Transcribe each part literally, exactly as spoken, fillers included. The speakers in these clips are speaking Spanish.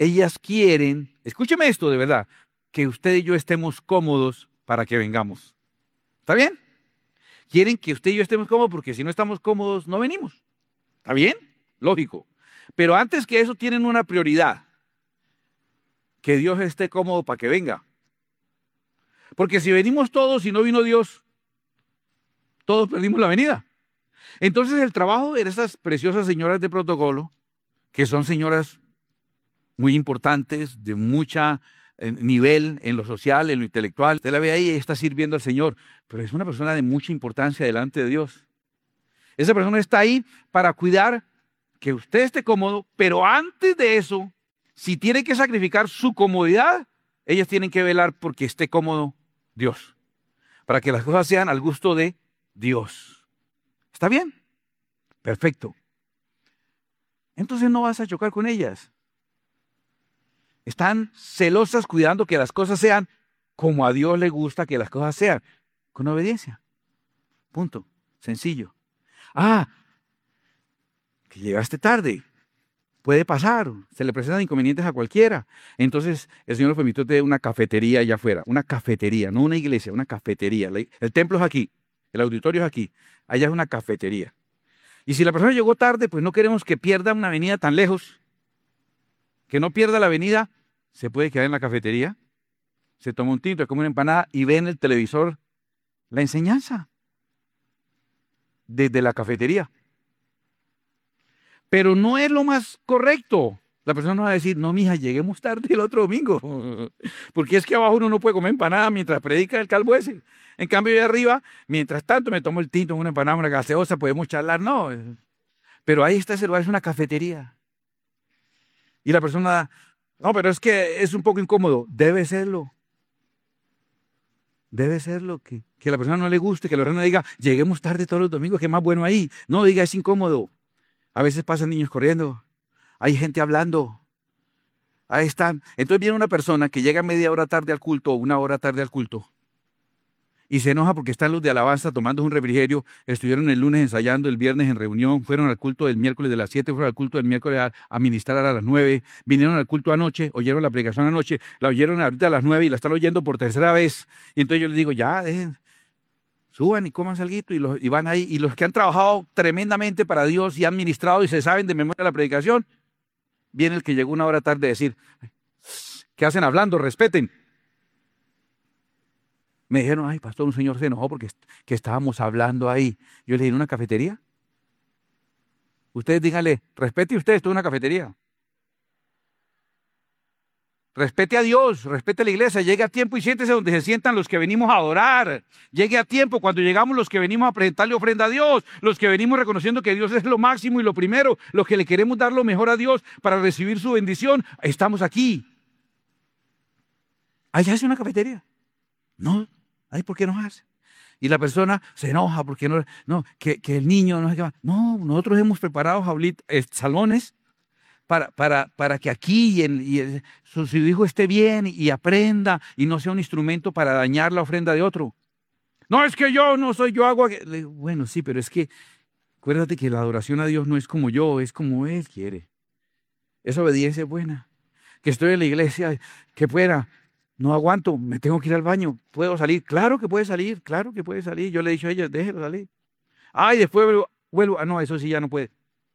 ellas quieren, escúcheme esto de verdad, que usted y yo estemos cómodos para que vengamos. ¿Está bien? Quieren que usted y yo estemos cómodos porque si no estamos cómodos no venimos. ¿Está bien? Lógico. Pero antes que eso tienen una prioridad. Que Dios esté cómodo para que venga. Porque si venimos todos y no vino Dios, todos perdimos la venida. Entonces el trabajo de esas preciosas señoras de protocolo, que son señoras muy importantes, de mucho nivel en lo social, en lo intelectual. Usted la ve ahí y está sirviendo al Señor, pero es una persona de mucha importancia delante de Dios. Esa persona está ahí para cuidar que usted esté cómodo, pero antes de eso, si tiene que sacrificar su comodidad, ellas tienen que velar porque esté cómodo Dios, para que las cosas sean al gusto de Dios. ¿Está bien? Perfecto. Entonces no vas a chocar con ellas. Están celosas cuidando que las cosas sean como a Dios le gusta que las cosas sean, con obediencia. Punto. Sencillo. Ah, que llegaste tarde. Puede pasar, se le presentan inconvenientes a cualquiera. Entonces el Señor nos permitió tener una cafetería allá afuera, una cafetería, no una iglesia, una cafetería. El templo es aquí, el auditorio es aquí, allá es una cafetería. Y si la persona llegó tarde, pues no queremos que pierda una avenida tan lejos, que no pierda la avenida, se puede quedar en la cafetería, se toma un tinto, come una empanada y ve en el televisor la enseñanza desde la cafetería. Pero no es lo más correcto. La persona no va a decir, no, mija, lleguemos tarde el otro domingo. Porque es que abajo uno no puede comer empanada mientras predica el calvo ese. En cambio, yo arriba, mientras tanto me tomo el tinto, una empanada, una gaseosa, podemos charlar. No. Pero ahí está ese lugar, es una cafetería. Y la persona, no, pero es que es un poco incómodo. Debe serlo. Debe serlo. Que, que a la persona no le guste, que la persona diga, lleguemos tarde todos los domingos, que es más bueno ahí. No, diga, es incómodo. A veces pasan niños corriendo, hay gente hablando, ahí están. Entonces viene una persona que llega media hora tarde al culto o una hora tarde al culto y se enoja porque están los de alabanza tomando un refrigerio, estuvieron el lunes ensayando, el viernes en reunión, fueron al culto del miércoles de las siete, fueron al culto del miércoles a, a ministrar a las nueve, vinieron al culto anoche, oyeron la predicación anoche, la oyeron ahorita a las nueve y la están oyendo por tercera vez. Y entonces yo les digo, ya, dejen. Suban y coman salguito y, los, y van ahí. Y los que han trabajado tremendamente para Dios y han ministrado y se saben de memoria la predicación, viene el que llegó una hora tarde a decir, ¿qué hacen hablando? Respeten. Me dijeron, ay, pastor, un señor se enojó porque que estábamos hablando ahí. Yo le dije, ¿en una cafetería? Ustedes díganle, respete usted, esto es una cafetería. Respete a Dios, respete a la iglesia, llegue a tiempo y siéntese donde se sientan los que venimos a adorar. Llegue a tiempo cuando llegamos los que venimos a presentarle ofrenda a Dios, los que venimos reconociendo que Dios es lo máximo y lo primero, los que le queremos dar lo mejor a Dios para recibir su bendición. Estamos aquí. Allá es una cafetería. No, ay, ¿por qué no hace? Y la persona se enoja porque no, no, que, que el niño no sé qué va. No, nosotros hemos preparado jaulita, eh, salones. Para, para, para que aquí y, el, y el, su, su hijo esté bien y aprenda y no sea un instrumento para dañar la ofrenda de otro. No, es que yo no soy, yo hago... Bueno, sí, pero es que acuérdate que la adoración a Dios no es como yo, es como Él quiere. Esa obediencia es buena. Que estoy en la iglesia, que fuera, no aguanto, me tengo que ir al baño, ¿puedo salir? Claro que puede salir, claro que puede salir. Yo le he dicho a ella, déjelo salir. Ay, después vuelvo, vuelvo, ah, no, eso sí ya no puede.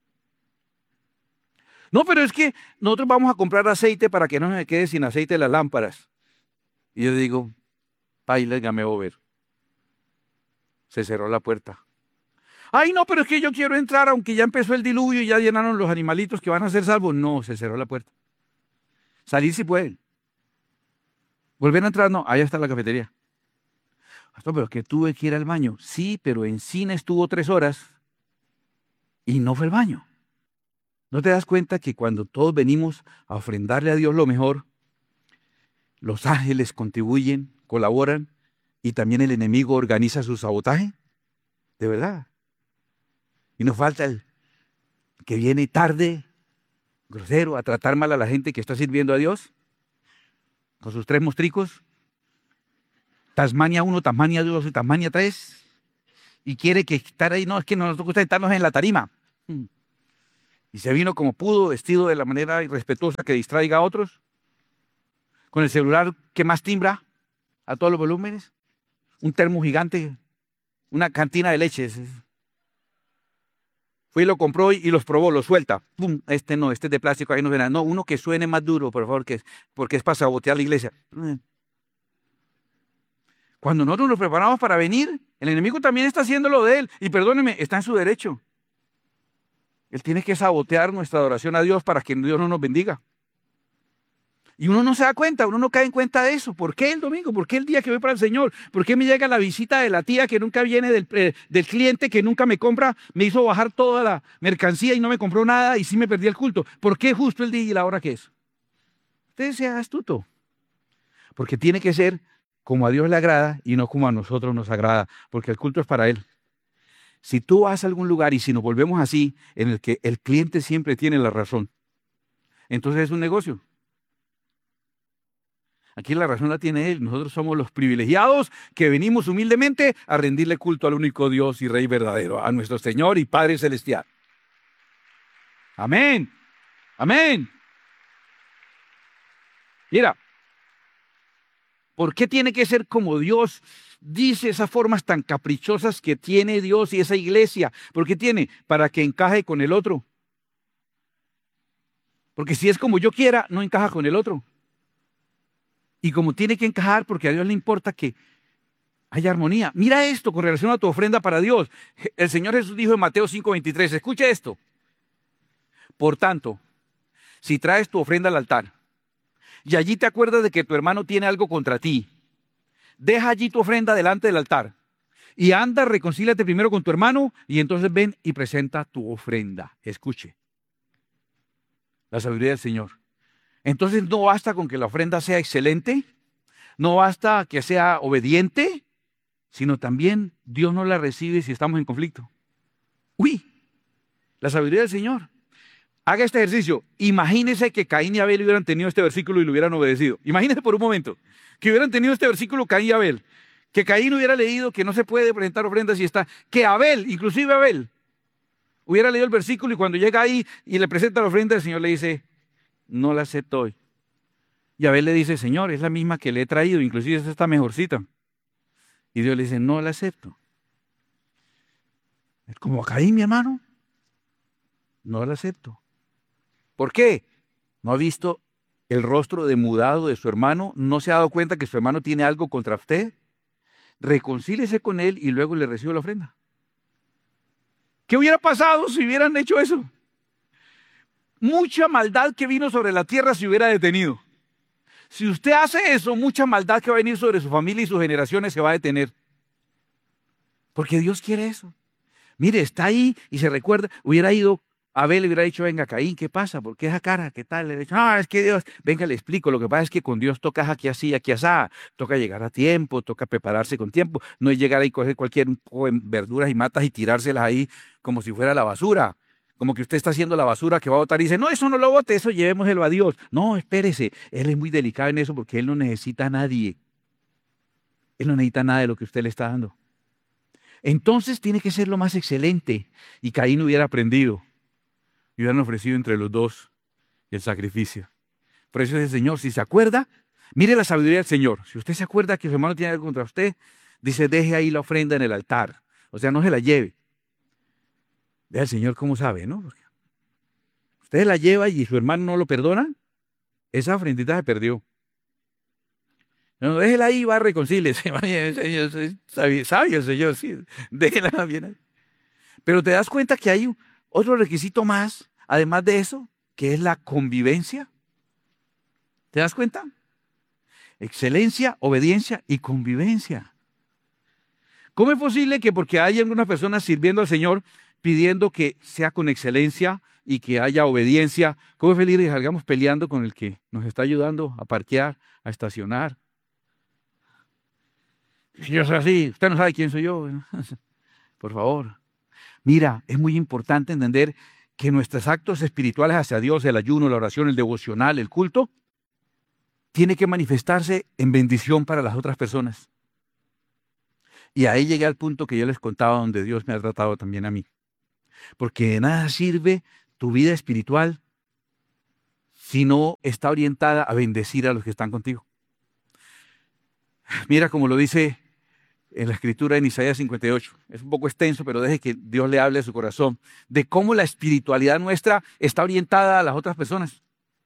No, pero es que nosotros vamos a comprar aceite para que no se quede sin aceite las lámparas. Y yo digo, paila, me voy a ver. Se cerró la puerta. Ay, no, pero es que yo quiero entrar, aunque ya empezó el diluvio y ya llenaron los animalitos que van a ser salvos. No, se cerró la puerta. Salir si pueden. Volver a entrar, no, allá está la cafetería. Pastor, pero es que tuve que ir al baño. Sí, pero en cine estuvo tres horas y no fue al baño. ¿No te das cuenta que cuando todos venimos a ofrendarle a Dios lo mejor, los ángeles contribuyen, colaboran y también el enemigo organiza su sabotaje? De verdad. Y nos falta el que viene tarde, grosero, a tratar mal a la gente que está sirviendo a Dios, con sus tres mostricos, Tasmania uno, Tasmania dos y Tasmania tres, y quiere que estar ahí, no, es que nos gusta estarnos en la tarima. Y se vino como pudo, vestido de la manera irrespetuosa que distraiga a otros, con el celular que más timbra a todos los volúmenes, un termo gigante, una cantina de leches. Fue y lo compró y los probó, lo suelta. ¡Pum! Este no, este es de plástico, ahí no suena. No, uno que suene más duro, por favor, que es, porque es para sabotear la iglesia. Cuando nosotros nos preparamos para venir, el enemigo también está haciendo lo de él. Y perdóneme, está en su derecho. Él tiene que sabotear nuestra adoración a Dios para que Dios no nos bendiga. Y uno no se da cuenta, uno no cae en cuenta de eso. ¿Por qué el domingo? ¿Por qué el día que voy para el Señor? ¿Por qué me llega la visita de la tía que nunca viene, del, eh, del cliente que nunca me compra, me hizo bajar toda la mercancía y no me compró nada y sí me perdí el culto? ¿Por qué justo el día y la hora que es? Usted sea astuto. Porque tiene que ser como a Dios le agrada y no como a nosotros nos agrada, porque el culto es para Él. Si tú vas a algún lugar y si nos volvemos así, en el que el cliente siempre tiene la razón, entonces es un negocio. Aquí la razón la tiene Él. Nosotros somos los privilegiados que venimos humildemente a rendirle culto al único Dios y Rey verdadero, a nuestro Señor y Padre Celestial. Amén. Amén. Mira, ¿por qué tiene que ser como Dios dice esas formas tan caprichosas que tiene Dios y esa iglesia? ¿Por qué tiene? Para que encaje con el otro. Porque si es como yo quiera, no encaja con el otro. Y como tiene que encajar, porque a Dios le importa que haya armonía. Mira esto con relación a tu ofrenda para Dios. El Señor Jesús dijo en Mateo cinco veintitrés, escuche esto. Por tanto, si traes tu ofrenda al altar y allí te acuerdas de que tu hermano tiene algo contra ti, deja allí tu ofrenda delante del altar y anda, reconcíliate primero con tu hermano y entonces ven y presenta tu ofrenda. Escuche. La sabiduría del Señor. Entonces no basta con que la ofrenda sea excelente, no basta que sea obediente, sino también Dios no la recibe si estamos en conflicto. Uy, la sabiduría del Señor. Haga este ejercicio. Imagínese que Caín y Abel hubieran tenido este versículo y lo hubieran obedecido. Imagínese por un momento que hubieran tenido este versículo Caín y Abel. Que Caín hubiera leído que no se puede presentar ofrendas si está. Que Abel, inclusive Abel, hubiera leído el versículo y cuando llega ahí y le presenta la ofrenda, el Señor le dice, no la acepto hoy. Y Abel le dice, Señor, es la misma que le he traído, inclusive esta está mejorcita. Y Dios le dice, no la acepto. Es como a Caín, mi hermano. No la acepto. ¿Por qué? ¿No ha visto el rostro demudado de su hermano? ¿No se ha dado cuenta que su hermano tiene algo contra usted? Reconcíliese con él y luego le recibe la ofrenda. ¿Qué hubiera pasado si hubieran hecho eso? Mucha maldad que vino sobre la tierra se hubiera detenido. Si usted hace eso, mucha maldad que va a venir sobre su familia y sus generaciones se va a detener. Porque Dios quiere eso. Mire, está ahí y se recuerda, hubiera ido, Abel le hubiera dicho, venga, Caín, ¿qué pasa? ¿Por qué esa cara? ¿Qué tal? Le hubiera dicho, ah, es que Dios, venga, le explico, lo que pasa es que con Dios toca aquí así, aquí así, toca llegar a tiempo, toca prepararse con tiempo, no es llegar ahí y coger cualquier poco de verduras y matas y tirárselas ahí como si fuera la basura. Como que usted está haciendo la basura que va a botar y dice, no, eso no lo bote, eso llevémoselo a Dios. No, espérese, Él es muy delicado en eso porque Él no necesita a nadie. Él no necesita nada de lo que usted le está dando. Entonces tiene que ser lo más excelente. Y Caín hubiera aprendido y hubieran ofrecido entre los dos el sacrificio. Por eso es el Señor, si se acuerda, mire la sabiduría del Señor. Si usted se acuerda que su hermano tiene algo contra usted, dice, deje ahí la ofrenda en el altar. O sea, no se la lleve. Vea el Señor cómo sabe, ¿no? Porque usted la lleva y su hermano no lo perdona, esa ofrendita se perdió. No, déjela ahí, va, reconcíliese. Sabio, sabio el Señor, sí, déjela bien ahí. Pero te das cuenta que hay otro requisito más, además de eso, que es la convivencia. ¿Te das cuenta? Excelencia, obediencia y convivencia. ¿Cómo es posible que porque hay algunas personas sirviendo al Señor, pidiendo que sea con excelencia y que haya obediencia, cómo es feliz que salgamos peleando con el que nos está ayudando a parquear, a estacionar? Si yo soy así, usted no sabe quién soy yo. Por favor. Mira, es muy importante entender que nuestros actos espirituales hacia Dios, el ayuno, la oración, el devocional, el culto, tiene que manifestarse en bendición para las otras personas. Y ahí llegué al punto que yo les contaba donde Dios me ha tratado también a mí. Porque de nada sirve tu vida espiritual si no está orientada a bendecir a los que están contigo? Mira como lo dice en la escritura en Isaías cincuenta y ocho. Es un poco extenso, pero deje que Dios le hable a su corazón de cómo la espiritualidad nuestra está orientada a las otras personas.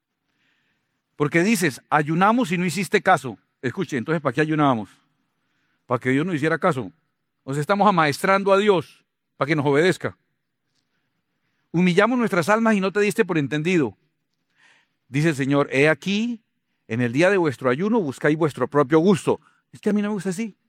Porque dices, ayunamos y no hiciste caso. Escuche, entonces ¿para qué ayunábamos? Para que Dios nos hiciera caso. Nos estamos amaestrando a Dios para que nos obedezca. Humillamos nuestras almas y no te diste por entendido. Dice el Señor, he aquí, en el día de vuestro ayuno buscáis vuestro propio gusto. Es que a mí no me gusta así.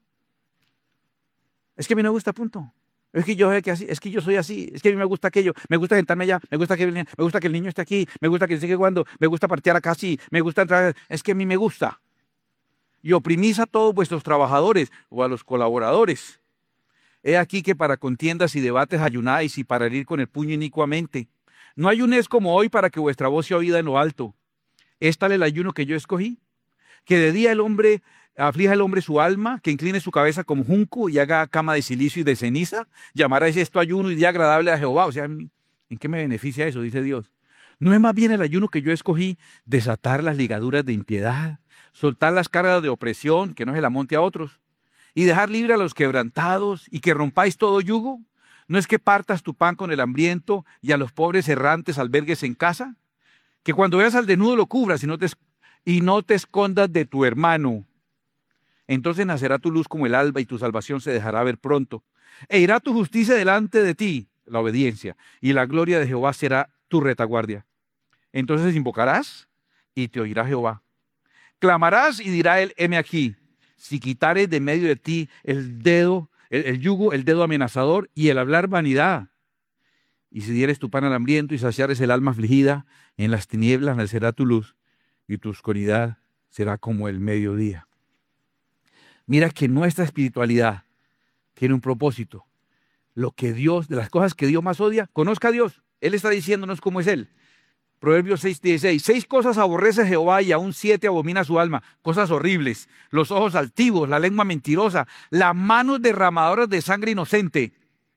Es que a mí no me gusta, punto. Es que yo sé que así, es que yo soy así, es que a mí me gusta aquello, me gusta sentarme allá, me gusta que me gusta que el niño esté aquí, me gusta que siga jugando, me gusta partear acá así, me gusta entrar, es que a mí me gusta. Y oprimís a todos vuestros trabajadores o a los colaboradores. He aquí que para contiendas y debates ayunáis y para herir con el puño inicuamente. No ayunéis como hoy para que vuestra voz sea oída en lo alto. ¿Es tal el ayuno que yo escogí? Que de día el hombre aflija el hombre su alma, que incline su cabeza como junco y haga cama de silicio y de ceniza. Llamarás esto ayuno y día agradable a Jehová. O sea, ¿en qué me beneficia eso? Dice Dios. ¿No es más bien el ayuno que yo escogí desatar las ligaduras de impiedad, soltar las cargas de opresión, que no se la monte a otros, y dejar libre a los quebrantados y que rompáis todo yugo? ¿No es que partas tu pan con el hambriento y a los pobres errantes albergues en casa? Que cuando veas al desnudo lo cubras y no te, y no te escondas de tu hermano. Entonces nacerá tu luz como el alba y tu salvación se dejará ver pronto. E irá tu justicia delante de ti, la obediencia, y la gloria de Jehová será tu retaguardia. Entonces invocarás y te oirá Jehová. Clamarás y dirá él, heme aquí. Si quitares de medio de ti el dedo, el, el yugo, el dedo amenazador y el hablar vanidad. Y si dieres tu pan al hambriento y saciares el alma afligida, en las tinieblas nacerá tu luz y tu oscuridad será como el mediodía. Mira que nuestra espiritualidad tiene un propósito. Lo que Dios, de las cosas que Dios más odia, conozca a Dios. Él está diciéndonos cómo es Él. Proverbios seis, dieciséis. Seis cosas aborrece Jehová y aún siete abomina su alma. Cosas horribles. Los ojos altivos, la lengua mentirosa, las manos derramadoras de sangre inocente,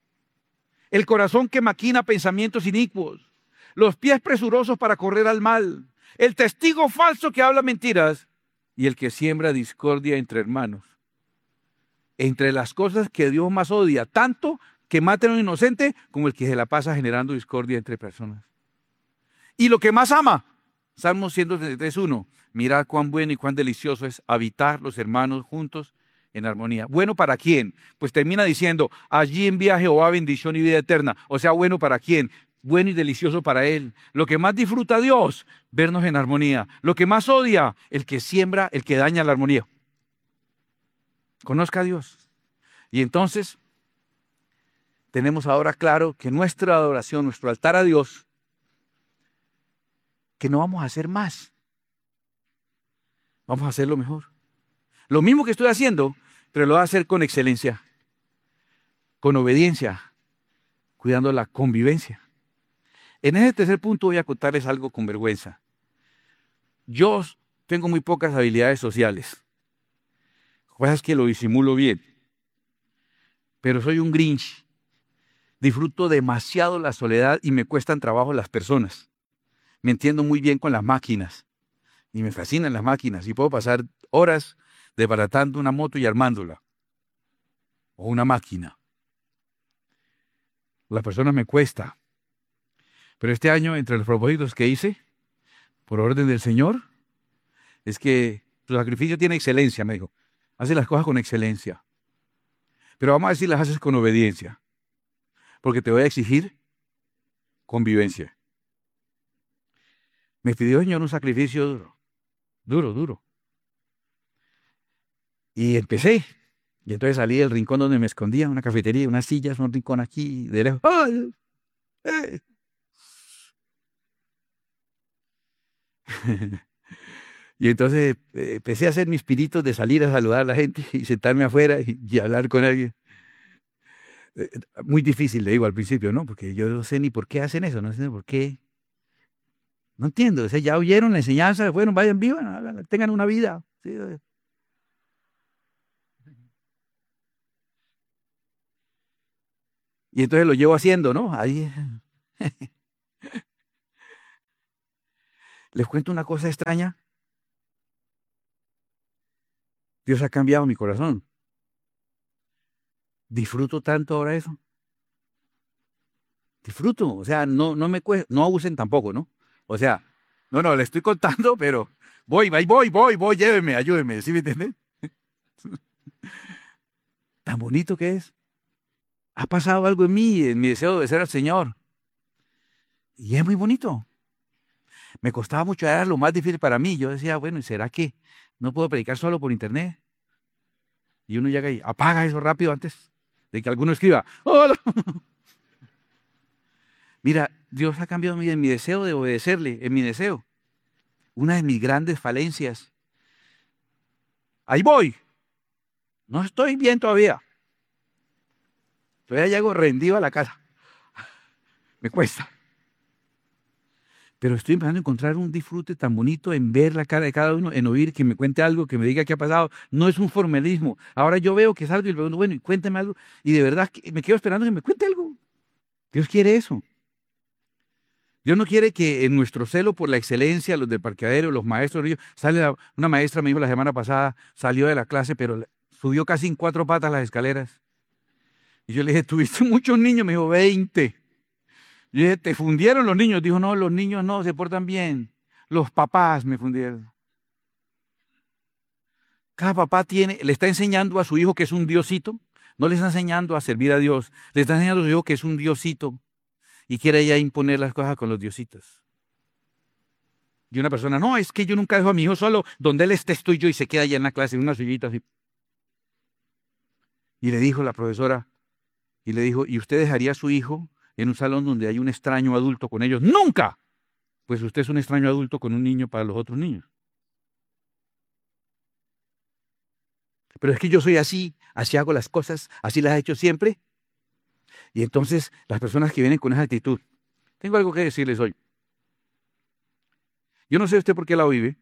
el corazón que maquina pensamientos inicuos, los pies presurosos para correr al mal, el testigo falso que habla mentiras y el que siembra discordia entre hermanos. Entre las cosas que Dios más odia, tanto que maten a un inocente como el que se la pasa generando discordia entre personas. Y lo que más ama, Salmo ciento treinta y tres, uno, mirad cuán bueno y cuán delicioso es habitar los hermanos juntos en armonía. ¿Bueno para quién? Pues termina diciendo, allí envía Jehová bendición y vida eterna. O sea, ¿bueno para quién? Bueno y delicioso para él. Lo que más disfruta Dios, vernos en armonía. Lo que más odia, el que siembra, el que daña la armonía. Conozca a Dios. Y entonces, tenemos ahora claro que nuestra adoración, nuestro altar a Dios, que no vamos a hacer más. Vamos a hacerlo mejor. Lo mismo que estoy haciendo, pero lo voy a hacer con excelencia, con obediencia, cuidando la convivencia. En ese tercer punto voy a contarles algo con vergüenza. Yo tengo muy pocas habilidades sociales. Lo que pasa es que lo disimulo bien. Pero soy un Grinch. Disfruto demasiado la soledad y me cuestan trabajo las personas. Me entiendo muy bien con las máquinas. Y me fascinan las máquinas. Y puedo pasar horas desbaratando una moto y armándola. O una máquina. Las personas me cuesta. Pero este año, entre los propósitos que hice, por orden del Señor, es que tu sacrificio tiene excelencia, me dijo. Hace las cosas con excelencia. Pero vamos a decir, las haces con obediencia. Porque te voy a exigir convivencia. Me pidió el Señor un sacrificio duro. Duro, duro. Y empecé. Y entonces salí del rincón donde me escondía, una cafetería, unas sillas, un rincón aquí, de lejos. ¡Ay! ¡Eh! Y entonces eh, empecé a hacer mis pinitos de salir a saludar a la gente y sentarme afuera y, y hablar con alguien. Eh, muy difícil, le digo al principio, ¿no? Porque yo no sé ni por qué hacen eso, no sé ni por qué. No entiendo, o sea, ya oyeron la enseñanza, bueno, vayan, vivan, hagan, tengan una vida. ¿Sí? Y entonces lo llevo haciendo, ¿no? Ahí. Les cuento una cosa extraña. Dios ha cambiado mi corazón. Disfruto tanto ahora eso. Disfruto, o sea, no, no me cuesta, no abusen tampoco, ¿no? O sea, no, no, le estoy contando, pero voy, voy, voy, voy, voy, lléveme, ayúdeme, ¿sí me entiendes? Tan bonito que es. Ha pasado algo en mí, en mi deseo de obedecer al Señor. Y es muy bonito. Me costaba mucho, era lo más difícil para mí. Yo decía, bueno, ¿y será que no puedo predicar solo por internet? Y uno llega y apaga eso rápido antes de que alguno escriba, hola. Mira, Dios ha cambiado mi, en mi deseo de obedecerle, en mi deseo. Una de mis grandes falencias. Ahí voy. No estoy bien todavía. Todavía llego rendido a la casa. Me cuesta. Pero estoy empezando a encontrar un disfrute tan bonito en ver la cara de cada uno, en oír que me cuente algo, que me diga qué ha pasado. No es un formalismo. Ahora yo veo que salgo y le pregunto, bueno, y cuéntame algo. Y de verdad que me quedo esperando que me cuente algo. Dios quiere eso. Dios no quiere que en nuestro celo por la excelencia, los del parqueadero, los maestros, ellos- sale la- una maestra, me dijo la semana pasada, salió de la clase, pero le- subió casi en cuatro patas las escaleras. Y yo le dije, ¿tuviste muchos niños? Me dijo, veinte. Yo dije, ¿te fundieron los niños? Dijo, no, los niños no, se portan bien. Los papás me fundieron. Cada papá tiene, le está enseñando a su hijo que es un diosito. No le está enseñando a servir a Dios. Le está enseñando a su hijo que es un diosito. Y quiere ya imponer las cosas con los diositos. Y una persona, no, es que yo nunca dejo a mi hijo solo. Donde él esté estoy yo y se queda allá en la clase en una sillita así. Y le dijo la profesora, y le dijo, ¿y usted dejaría a su hijo en un salón donde hay un extraño adulto con ellos? ¡Nunca! Pues usted es un extraño adulto con un niño para los otros niños. Pero es que yo soy así, así hago las cosas, así las he hecho siempre. Y entonces las personas que vienen con esa actitud, tengo algo que decirles hoy. Yo no sé usted por qué la vive,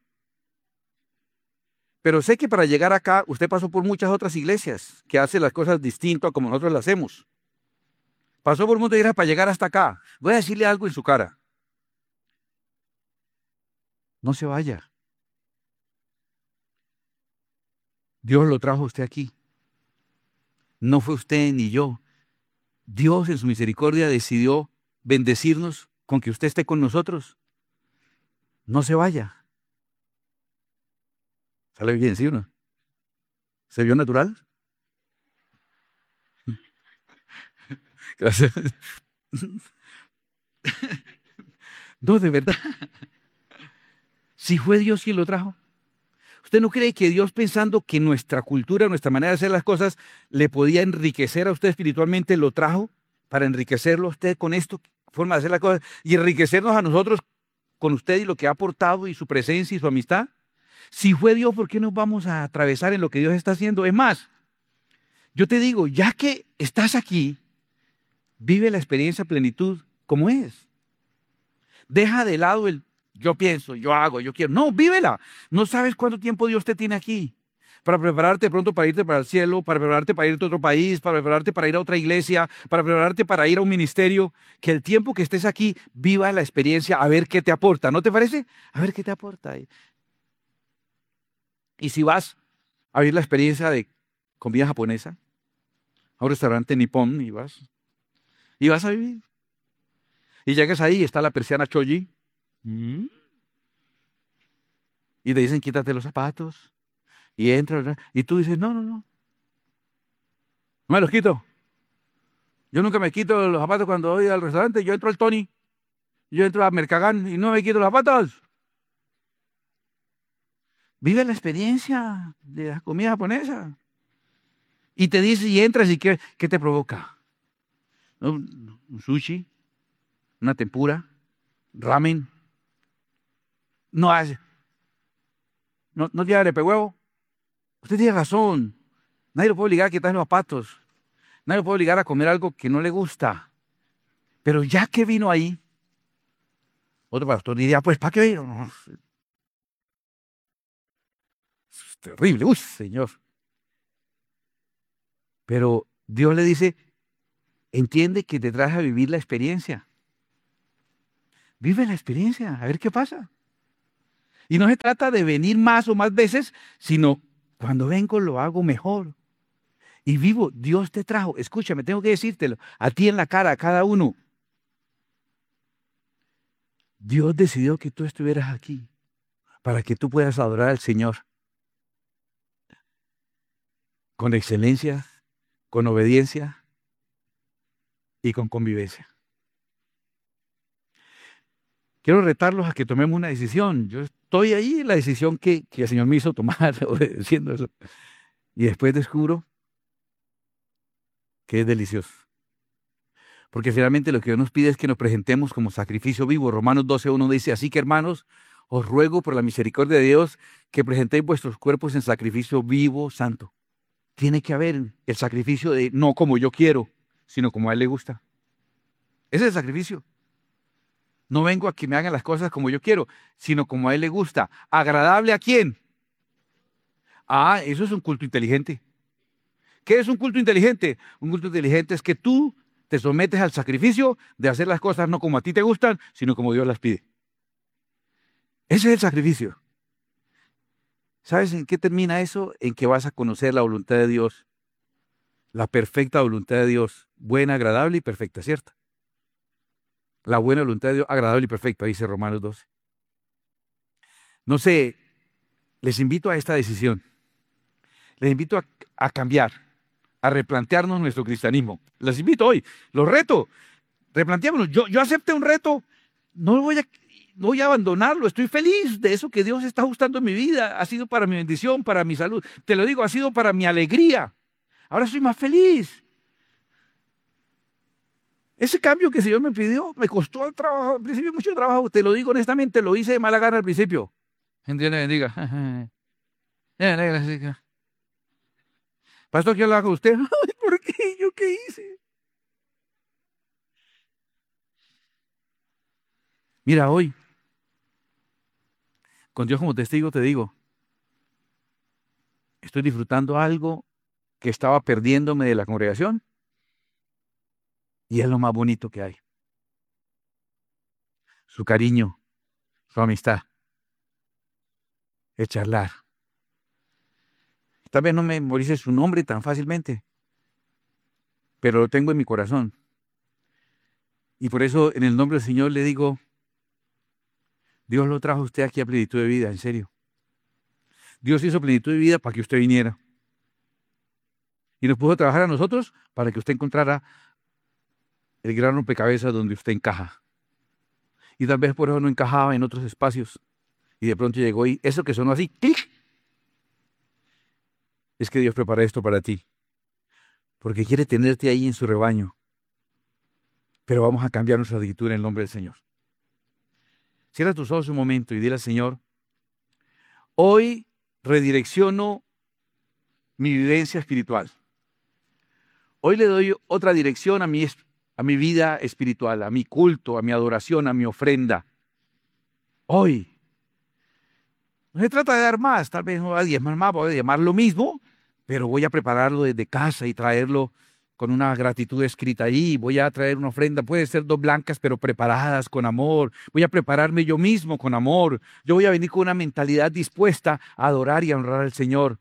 pero sé que para llegar acá usted pasó por muchas otras iglesias que hacen las cosas distinto a como nosotros las hacemos. Pasó por muchas iglesias para llegar hasta acá. Voy a decirle algo en su cara. No se vaya. Dios lo trajo a usted aquí. No fue usted ni yo. Dios en su misericordia decidió bendecirnos con que usted esté con nosotros. No se vaya. ¿Sale bien, sí o no? ¿Se vio natural? Gracias. No, de verdad. Si fue Dios quien lo trajo. ¿Usted no cree que Dios, pensando que nuestra cultura, nuestra manera de hacer las cosas, le podía enriquecer a usted espiritualmente, lo trajo para enriquecerlo a usted con esto, forma de hacer las cosas, y enriquecernos a nosotros con usted y lo que ha aportado y su presencia y su amistad? Si fue Dios, ¿por qué nos vamos a atravesar en lo que Dios está haciendo? Es más, yo te digo, ya que estás aquí, vive la experiencia plenitud como es. Deja de lado el yo pienso, yo hago, yo quiero. No, vívela. No sabes cuánto tiempo Dios te tiene aquí para prepararte pronto para irte para el cielo, para prepararte para irte a otro país, para prepararte para ir a otra iglesia, para prepararte para ir a un ministerio. Que el tiempo que estés aquí, viva la experiencia a ver qué te aporta. ¿No te parece? A ver qué te aporta. Y si vas a vivir la experiencia de comida japonesa, a un restaurante nipón y vas, y vas a vivir. Y llegas ahí, está la persiana Choji, mm, y te dicen quítate los zapatos, y entras, ¿verdad? Y tú dices, no, no, no, no me los quito. Yo nunca me quito los zapatos cuando voy al restaurante, yo entro al Tony, yo entro a Mercagán y no me quito los zapatos. Vive la experiencia de la comida japonesa. Y te dice, y entras, y ¿qué, qué te provoca? Un, un sushi, una tempura, ramen. No hace, no, no tiene arepe huevo. Usted tiene razón. Nadie lo puede obligar a quitar los zapatos. Nadie lo puede obligar a comer algo que no le gusta. Pero ya que vino ahí, otro pastor diría, pues, ¿para qué vino? No, es terrible, uy, Señor. Pero Dios le dice, entiende que te traes a vivir la experiencia. Vive la experiencia, a ver qué pasa. Y no se trata de venir más o más veces, sino cuando vengo lo hago mejor. Y vivo, Dios te trajo. Escúchame, tengo que decírtelo, a ti en la cara, a cada uno. Dios decidió que tú estuvieras aquí para que tú puedas adorar al Señor con excelencia, con obediencia y con convivencia. Quiero retarlos a que tomemos una decisión. Yo estoy ahí en la decisión que, que el Señor me hizo tomar, obedeciendo eso. Y después descubro que es delicioso. Porque finalmente lo que Dios nos pide es que nos presentemos como sacrificio vivo. Romanos doce uno dice, así que hermanos, os ruego por la misericordia de Dios que presentéis vuestros cuerpos en sacrificio vivo, santo. Tiene que haber el sacrificio de no como yo quiero, sino como a Él le gusta. Ese es el sacrificio. No vengo a que me hagan las cosas como yo quiero, sino como a Él le gusta. ¿Agradable a quién? Ah, eso es un culto inteligente. ¿Qué es un culto inteligente? Un culto inteligente es que tú te sometes al sacrificio de hacer las cosas no como a ti te gustan, sino como Dios las pide. Ese es el sacrificio. ¿Sabes en qué termina eso? En que vas a conocer la voluntad de Dios, la perfecta voluntad de Dios, buena, agradable y perfecta, ¿cierto? La buena voluntad de Dios, agradable y perfecta, dice Romanos doce. No sé, les invito a esta decisión. Les invito a, a cambiar, a replantearnos nuestro cristianismo. Les invito hoy, los reto, replanteémonos. Yo, yo acepté un reto, no voy a, no voy a abandonarlo, estoy feliz de eso que Dios está ajustando en mi vida. Ha sido para mi bendición, para mi salud. Te lo digo, ha sido para mi alegría. Ahora soy más feliz. Ese cambio que el Señor me pidió me costó el trabajo, al principio mucho trabajo, te lo digo honestamente, lo hice de mala gana al principio. Dios le bendiga. Pastor, ¿qué habla con usted? Ay, ¿por qué? ¿Yo qué hice? Mira, hoy, con Dios como testigo te digo, estoy disfrutando algo que estaba perdiéndome de la congregación y es lo más bonito que hay. Su cariño, su amistad, el charlar. Tal vez no me memorice su nombre tan fácilmente, pero lo tengo en mi corazón. Y por eso en el nombre del Señor le digo, Dios lo trajo a usted aquí a plenitud de vida, en serio. Dios hizo plenitud de vida para que usted viniera. Y nos puso a trabajar a nosotros para que usted encontrara el gran rompecabezas donde usted encaja. Y tal vez por eso no encajaba en otros espacios. Y de pronto llegó y eso que sonó así, ¡clic! Es que Dios prepara esto para ti. Porque quiere tenerte ahí en su rebaño. Pero vamos a cambiar nuestra actitud en el nombre del Señor. Cierra tus ojos un momento y dile al Señor, hoy redirecciono mi vivencia espiritual. Hoy le doy otra dirección a mi, a mi vida espiritual, a mi culto, a mi adoración, a mi ofrenda. Hoy. No se trata de dar más, tal vez no voy a diezmar más, voy a diezmar lo mismo, pero voy a prepararlo desde casa y traerlo con una gratitud escrita ahí. Voy a traer una ofrenda, puede ser dos blancas, pero preparadas con amor. Voy a prepararme yo mismo con amor. Yo voy a venir con una mentalidad dispuesta a adorar y a honrar al Señor.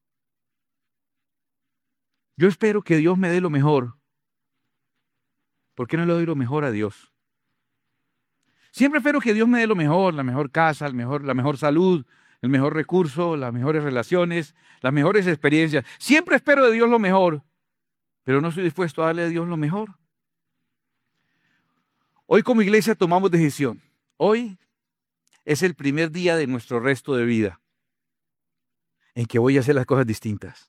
Yo espero que Dios me dé lo mejor. ¿Por qué no le doy lo mejor a Dios? Siempre espero que Dios me dé lo mejor, la mejor casa, el mejor, la mejor salud, el mejor recurso, las mejores relaciones, las mejores experiencias. Siempre espero de Dios lo mejor, pero no estoy dispuesto a darle a Dios lo mejor. Hoy como iglesia tomamos decisión. Hoy es el primer día de nuestro resto de vida en que voy a hacer las cosas distintas.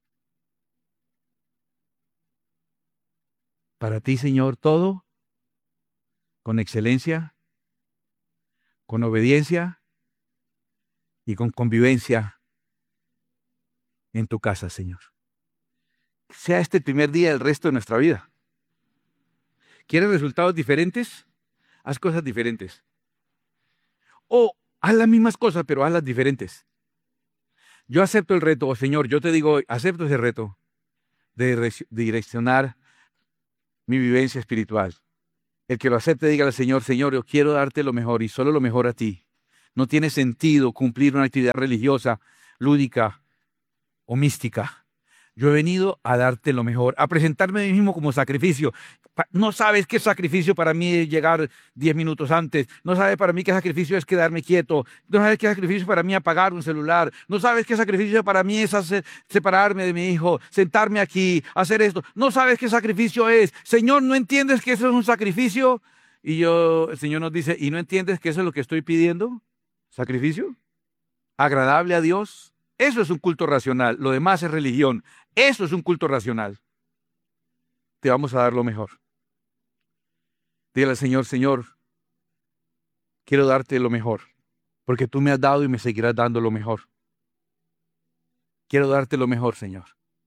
Para ti, Señor, todo con excelencia, con obediencia y con convivencia en tu casa, Señor. Sea este el primer día del resto de nuestra vida. ¿Quieres resultados diferentes? Haz cosas diferentes. O haz las mismas cosas, pero hazlas diferentes. Yo acepto el reto, oh Señor, yo te digo, acepto ese reto de direccionar mi vivencia espiritual. El que lo acepte, diga al Señor, Señor, yo quiero darte lo mejor y solo lo mejor a ti. No tiene sentido cumplir una actividad religiosa, lúdica o mística. Yo he venido a darte lo mejor, a presentarme a mí mismo como sacrificio. No sabes qué sacrificio para mí es llegar diez minutos antes. No sabes para mí qué sacrificio es quedarme quieto. No sabes qué sacrificio para mí apagar un celular. No sabes qué sacrificio para mí es hacer, separarme de mi hijo, sentarme aquí, hacer esto. No sabes qué sacrificio es. Señor, ¿no entiendes que eso es un sacrificio? Y yo, el Señor nos dice, ¿y no entiendes que eso es lo que estoy pidiendo? ¿Sacrificio? ¿Agradable a Dios? Eso es un culto racional. Lo demás es religión. Eso es un culto racional. Te vamos a dar lo mejor. Dile al Señor, Señor, quiero darte lo mejor, porque tú me has dado y me seguirás dando lo mejor. Quiero darte lo mejor, Señor.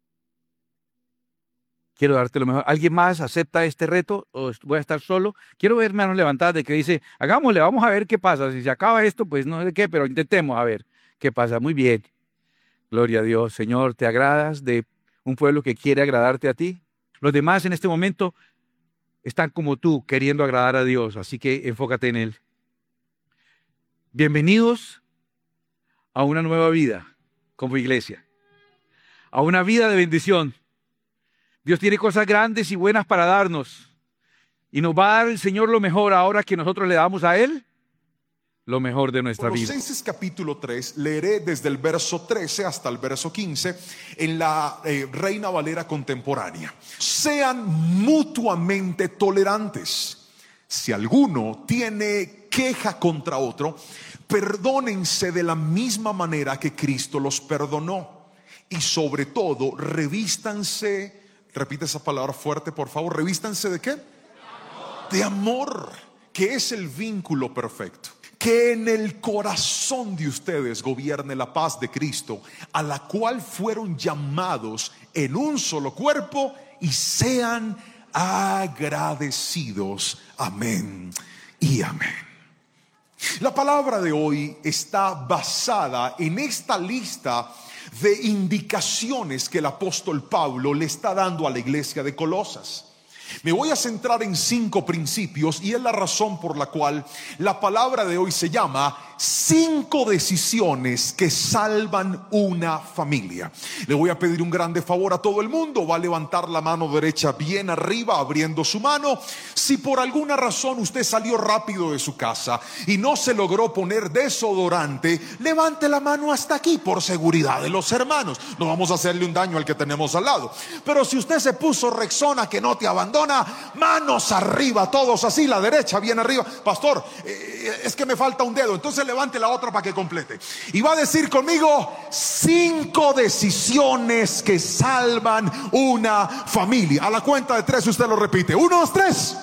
Quiero darte lo mejor. ¿Alguien más acepta este reto o voy a estar solo? Quiero ver manos levantadas de que dice, hagámosle, vamos a ver qué pasa. Si se acaba esto, pues no sé qué, pero intentemos a ver qué pasa. Muy bien. Gloria a Dios. Señor, ¿te agradas de un pueblo que quiere agradarte a ti? Los demás en este momento están como tú, queriendo agradar a Dios, así que enfócate en Él. Bienvenidos a una nueva vida como iglesia, a una vida de bendición. Dios tiene cosas grandes y buenas para darnos, y nos va a dar el Señor lo mejor ahora que nosotros le damos a Él lo mejor de nuestra vida. Colosenses capítulo tres, leeré desde el verso trece hasta el verso quince en la eh, Reina Valera contemporánea. Sean mutuamente tolerantes. Si alguno tiene queja contra otro, perdónense de la misma manera que Cristo los perdonó. Y sobre todo, revístanse, repite esa palabra fuerte por favor, revístanse ¿de qué? De amor, de amor, que es el vínculo perfecto. Que en el corazón de ustedes gobierne la paz de Cristo, a la cual fueron llamados en un solo cuerpo, y sean agradecidos. Amén y amén. La palabra de hoy está basada en esta lista de indicaciones que el apóstol Pablo le está dando a la iglesia de Colosas. Me voy a centrar en cinco principios, y es la razón por la cual la palabra de hoy se llama cinco decisiones que salvan una familia. Le voy a pedir un grande favor a todo el mundo. Va a levantar la mano derecha bien arriba, abriendo su mano. Si por alguna razón usted salió rápido de su casa y no se logró poner desodorante, levante la mano hasta aquí por seguridad de los hermanos. No vamos a hacerle un daño al que tenemos al lado. Pero si usted se puso Rexona que no te abandona, manos arriba, todos así, la derecha bien arriba. Pastor, eh, es que me falta un dedo. Entonces levante la otra para que complete. Y va a decir conmigo: cinco decisiones que salvan una familia. A la cuenta de tres usted lo repite. Uno, dos, tres.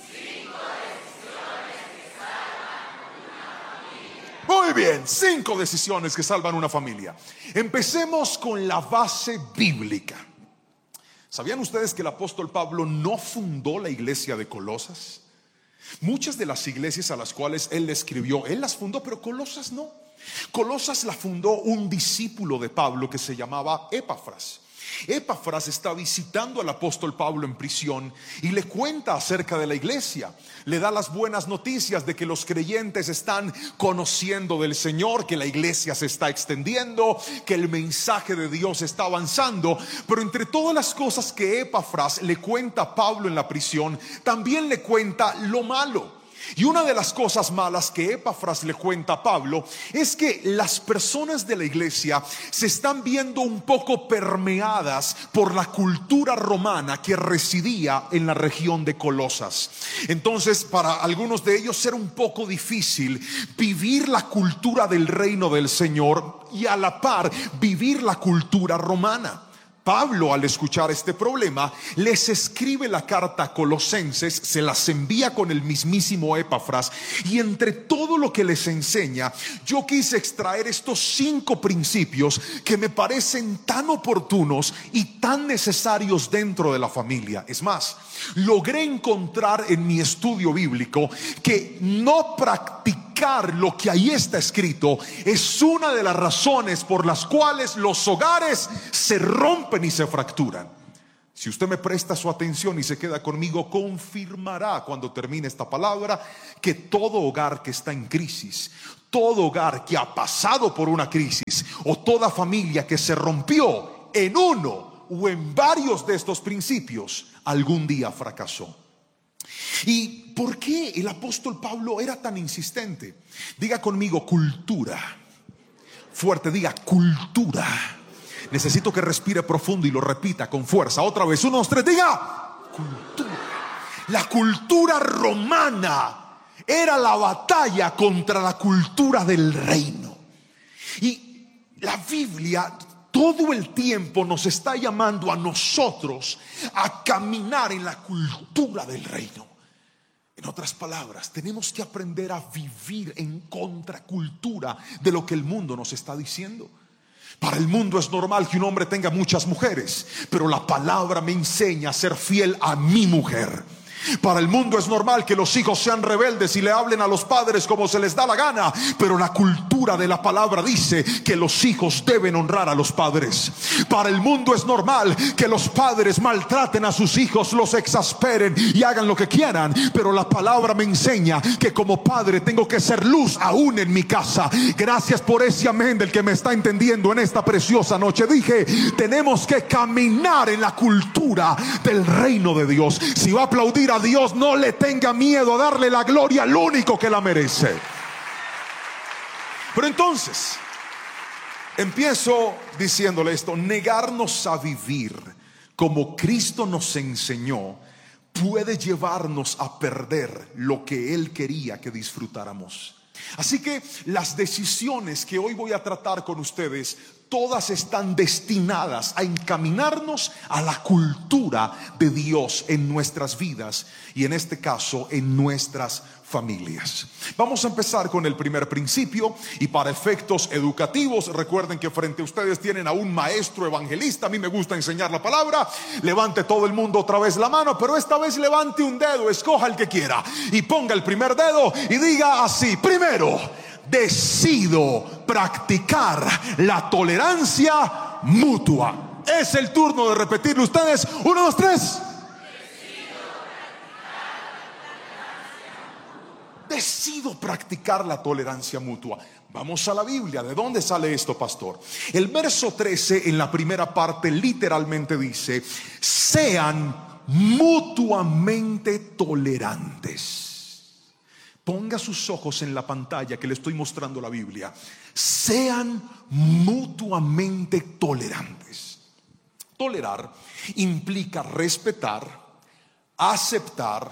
Muy bien, cinco decisiones que salvan una familia. Empecemos con la base bíblica. ¿Sabían ustedes que el apóstol Pablo no fundó la iglesia de Colosas? Muchas de las iglesias a las cuales él escribió, él las fundó, pero Colosas no. Colosas la fundó un discípulo de Pablo que se llamaba Epafras. Epafras está visitando al apóstol Pablo en prisión y le cuenta acerca de la iglesia. Le da las buenas noticias de que los creyentes están conociendo del Señor, que la iglesia se está extendiendo, que el mensaje de Dios está avanzando. Pero entre todas las cosas que Epafras le cuenta a Pablo en la prisión, también le cuenta lo malo. Y una de las cosas malas que Epafras le cuenta a Pablo es que las personas de la iglesia se están viendo un poco permeadas por la cultura romana que residía en la región de Colosas. Entonces, para algunos de ellos era un poco difícil vivir la cultura del reino del Señor y a la par vivir la cultura romana. Pablo, al escuchar este problema, les escribe la carta a Colosenses, se las envía con el mismísimo Epafras, y entre todo lo que les enseña, yo quise extraer estos cinco principios que me parecen tan oportunos y tan necesarios dentro de la familia. Es más, logré encontrar en mi estudio bíblico que no practicar lo que ahí está escrito es una de las razones por las cuales los hogares se rompen y se fracturan. Si usted me presta su atención y se queda conmigo, confirmará cuando termine esta palabra que todo hogar que está en crisis, todo hogar que ha pasado por una crisis, o toda familia que se rompió en uno o en varios de estos principios, algún día fracasó. ¿Y por qué el apóstol Pablo era tan insistente? Diga conmigo, cultura. Fuerte, diga cultura. Necesito que respire profundo y lo repita con fuerza. Otra vez, uno, dos, tres, diga cultura. La cultura romana era la batalla contra la cultura del reino. Y la Biblia todo el tiempo nos está llamando a nosotros a caminar en la cultura del reino. En otras palabras, tenemos que aprender a vivir en contracultura de lo que el mundo nos está diciendo. Para el mundo es normal que un hombre tenga muchas mujeres, pero la palabra me enseña a ser fiel a mi mujer. Para el mundo es normal que los hijos sean rebeldes y le hablen a los padres como se les da la gana, pero la cultura de la palabra dice que los hijos deben honrar a los padres. Para el mundo es normal que los padres maltraten a sus hijos, los exasperen y hagan lo que quieran, pero la palabra me enseña que como padre tengo que ser luz aún en mi casa. Gracias por ese amén del que me está entendiendo en esta preciosa noche. Dije, tenemos que caminar en la cultura del reino de Dios. Si va a aplaudir a Dios, no le tenga miedo a darle la gloria al único que la merece. Pero entonces empiezo diciéndole esto: negarnos a vivir como Cristo nos enseñó puede llevarnos a perder lo que Él quería que disfrutáramos. Así que las decisiones que hoy voy a tratar con ustedes, todas están destinadas a encaminarnos a la cultura de Dios en nuestras vidas y en este caso en nuestras familias. Vamos a empezar con el primer principio y para efectos educativos, recuerden que frente a ustedes tienen a un maestro evangelista. A mí me gusta enseñar la palabra. Levante todo el mundo otra vez la mano, pero esta vez levante un dedo, escoja el que quiera y ponga el primer dedo y diga así: primero, decido practicar la tolerancia mutua. Es el turno de repetirlo ustedes. Uno, dos, tres. Decido practicar la tolerancia mutua. Vamos a la Biblia. ¿De dónde sale esto, pastor? El verso trece en la primera parte literalmente dice: sean mutuamente tolerantes. Ponga sus ojos en la pantalla que le estoy mostrando la Biblia. Sean mutuamente tolerantes. Tolerar implica respetar, aceptar,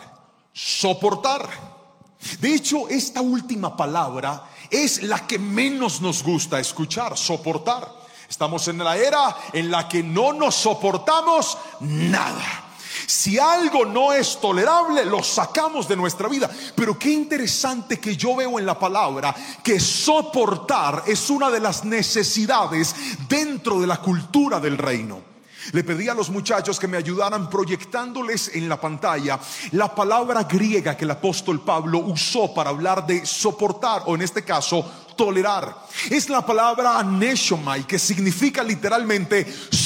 soportar. De hecho, esta última palabra es la que menos nos gusta escuchar: soportar. Estamos en la era en la que no nos soportamos nada. Si algo no es tolerable, lo sacamos de nuestra vida. Pero qué interesante que yo veo en la palabra que soportar es una de las necesidades dentro de la cultura del reino. Le pedí a los muchachos que me ayudaran proyectándoles en la pantalla la palabra griega que el apóstol Pablo usó para hablar de soportar, o en este caso tolerar. Es la palabra aneshomai, que significa literalmente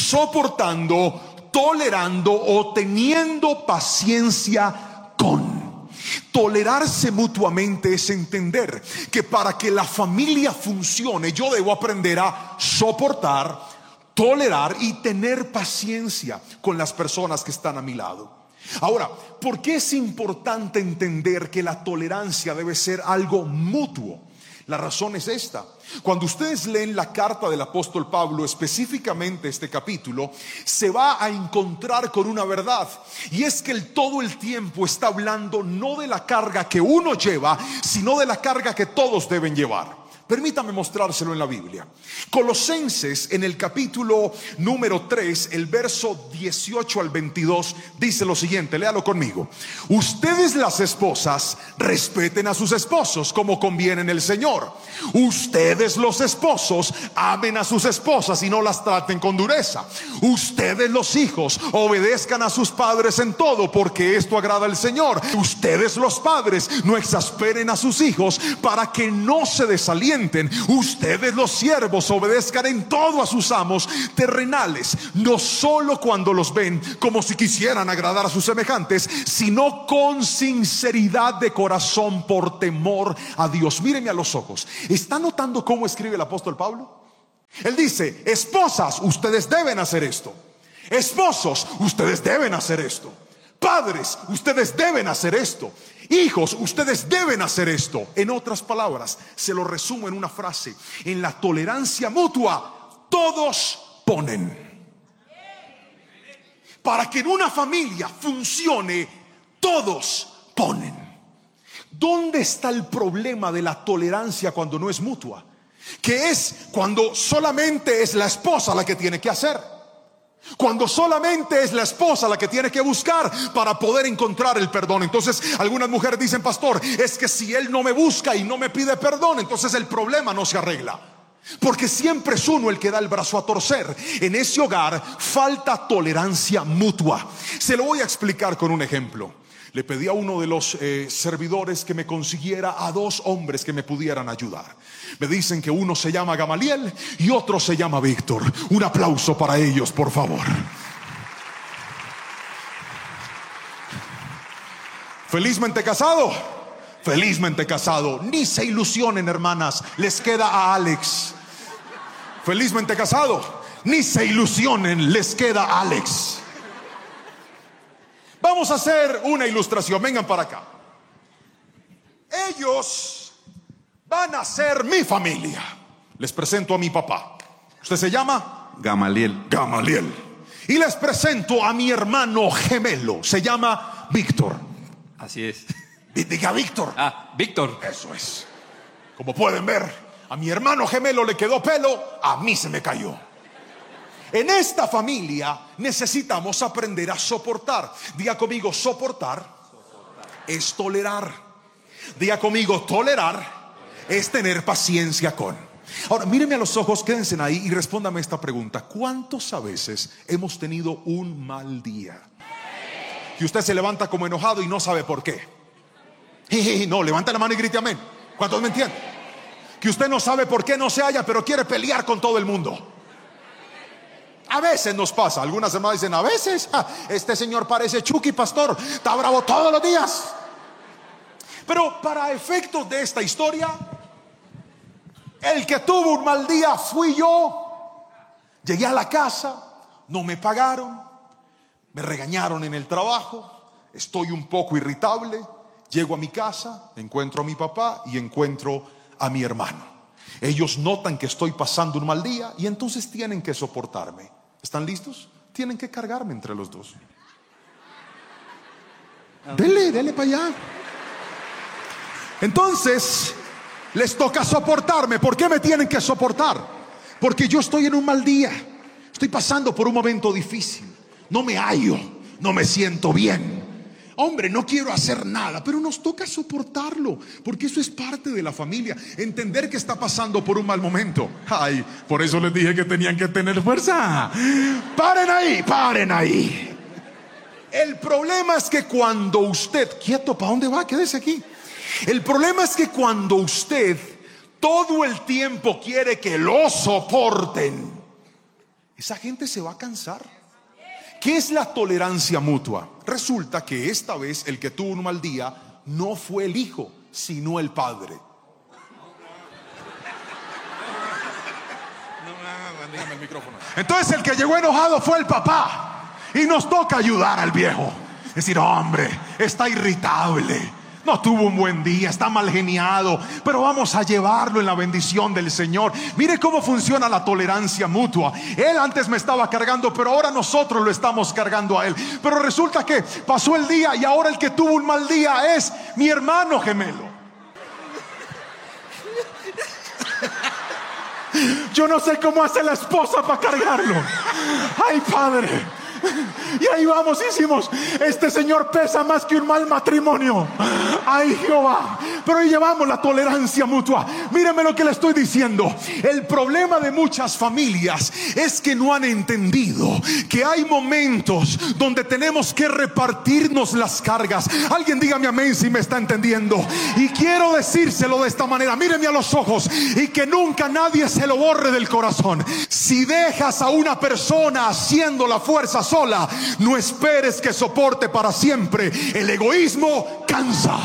soportando, tolerando o teniendo paciencia con. Tolerarse mutuamente es entender que para que la familia funcione yo debo aprender a soportar, tolerar y tener paciencia con las personas que están a mi lado. Ahora, ¿por qué es importante entender que la tolerancia debe ser algo mutuo? La razón es esta: cuando ustedes leen la carta del apóstol Pablo, específicamente este capítulo, se va a encontrar con una verdad, y es que él todo el tiempo está hablando no de la carga que uno lleva, sino de la carga que todos deben llevar. Permítame mostrárselo en la Biblia. Colosenses, en el capítulo número tres, el verso dieciocho al veintidós, dice lo siguiente, léalo conmigo: ustedes, las esposas, respeten a sus esposos como conviene en el Señor. Ustedes, los esposos, amen a sus esposas y no las traten con dureza. Ustedes, los hijos, obedezcan a sus padres en todo, porque esto agrada al Señor. Ustedes, los padres, no exasperen a sus hijos para que no se desalienten sienten. Ustedes los siervos obedezcan en todo a sus amos terrenales, no solo cuando los ven como si quisieran agradar a sus semejantes, sino con sinceridad de corazón por temor a Dios. Mírenme a los ojos. ¿Está notando cómo escribe el apóstol Pablo? Él dice: esposas, ustedes deben hacer esto. Esposos, ustedes deben hacer esto. Padres, ustedes deben hacer esto. Hijos, ustedes deben hacer esto. En otras palabras, se lo resumo en una frase: en la tolerancia mutua, todos ponen. Para que en una familia funcione, todos ponen. ¿Dónde está el problema de la tolerancia cuando no es mutua? Que es cuando solamente es la esposa la que tiene que hacer. Cuando solamente es la esposa la que tiene que buscar para poder encontrar el perdón. Entonces algunas mujeres dicen: pastor, es que si él no me busca y no me pide perdón, entonces el problema no se arregla. Porque siempre es uno el que da el brazo a torcer. En ese hogar falta tolerancia mutua. Se lo voy a explicar con un ejemplo. Le pedí a uno de los eh, servidores que me consiguiera a dos hombres que me pudieran ayudar. Me dicen que uno se llama Gamaliel y otro se llama Víctor. Un aplauso para ellos, por favor. Felizmente casado. Felizmente casado. Ni se ilusionen, hermanas, les queda a Alex. Felizmente casado. Ni se ilusionen, les queda a Alex. Vamos a hacer una ilustración. Vengan para acá. Ellos van a ser mi familia. Les presento a mi papá. ¿Usted se llama? Gamaliel. Gamaliel. Y les presento a mi hermano gemelo. Se llama Víctor. Así es. Diga Víctor. Ah, Víctor. Eso es. Como pueden ver, a mi hermano gemelo le quedó pelo, a mí se me cayó. En esta familia necesitamos aprender a soportar. Diga conmigo: soportar, soportar es tolerar. Diga conmigo: tolerar es tener paciencia con. Ahora míreme a los ojos, quédense ahí y respóndame esta pregunta: ¿cuántos a veces hemos tenido un mal día? Que usted se levanta como enojado y no sabe por qué. No, levanta la mano y grite amén. ¿Cuántos me entienden? Que usted no sabe por qué no se halla, pero quiere pelear con todo el mundo. A veces nos pasa. Algunas hermanas dicen: a veces ah, este señor parece Chucky, pastor, está bravo todos los días. Pero para efectos de esta historia, el que tuvo un mal día fui yo. Llegué a la casa, no me pagaron, me regañaron en el trabajo, estoy un poco irritable. Llego a mi casa, encuentro a mi papá y encuentro a mi hermano. Ellos notan que estoy pasando un mal día y entonces tienen que soportarme. ¿Están listos? Tienen que cargarme entre los dos. Dele, dele para allá. Entonces les toca soportarme. ¿Por qué me tienen que soportar? Porque yo estoy en un mal día. Estoy pasando por un momento difícil. No me hallo, no me siento bien. Hombre, no quiero hacer nada, pero nos toca soportarlo, porque eso es parte de la familia. Entender que está pasando por un mal momento. Ay, por eso les dije que tenían que tener fuerza. Paren ahí, paren ahí. El problema es que cuando usted, quieto, ¿para dónde va? Quédese aquí. El problema es que cuando usted todo el tiempo quiere que lo soporten, esa gente se va a cansar. ¿Qué es la tolerancia mutua? Resulta que esta vez el que tuvo un mal día no fue el hijo, sino el padre. Entonces el que llegó enojado fue el papá. Y nos toca ayudar al viejo. Decir: hombre, está irritable, no tuvo un buen día, está mal geniado, pero vamos a llevarlo en la bendición del Señor. Mire cómo funciona la tolerancia mutua. Él antes me estaba cargando, pero ahora nosotros lo estamos cargando a él. Pero resulta que pasó el día y ahora el que tuvo un mal día es mi hermano gemelo. Yo no sé cómo hace la esposa para cargarlo. Ay, padre. Y ahí vamos, hicimos. Este señor pesa más que un mal matrimonio. Ay, Jehová. pero llevamos la tolerancia mutua. Míreme lo que le estoy diciendo. El problema de muchas familias es que no han entendido que hay momentos donde tenemos que repartirnos las cargas. Alguien dígame amén si me está entendiendo. Y quiero decírselo de esta manera, míreme a los ojos, y que nunca nadie se lo borre del corazón. Si dejas a una persona haciendo la fuerza sola, no esperes que soporte para siempre. El egoísmo cansa.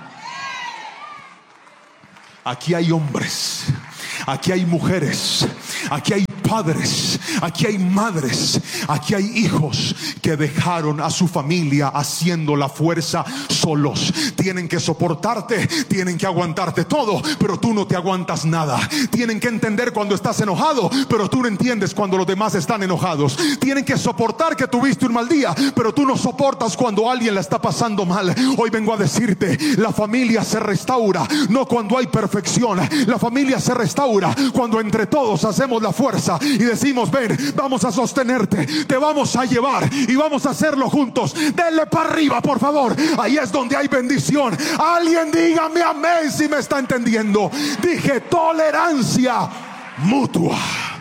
Aquí hay hombres, aquí hay mujeres, aquí hay padres, aquí hay madres, aquí hay hijos que dejaron a su familia haciendo la fuerza solos. Tienen que soportarte, tienen que aguantarte todo, pero tú no te aguantas nada. Tienen que entender cuando estás enojado, pero tú no entiendes cuando los demás están enojados. Tienen que soportar que tuviste un mal día, pero tú no soportas cuando alguien la está pasando mal. Hoy vengo a decirte, la familia se restaura no cuando hay perfección. La familia se restaura cuando entre todos hacemos la fuerza y decimos: ven, vamos a sostenerte, te vamos a llevar y vamos a hacerlo juntos. Denle para arriba, por favor. Ahí es donde hay bendición. Alguien dígame amén si me está entendiendo. Dije tolerancia mutua.